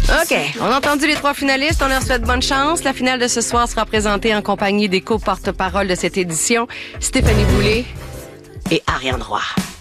OK. On a entendu les 3 finalistes. On leur souhaite bonne chance. La finale de ce soir sera présentée en compagnie des co-porte-parole de cette édition, Stéphanie Boulay et Ariane Roy.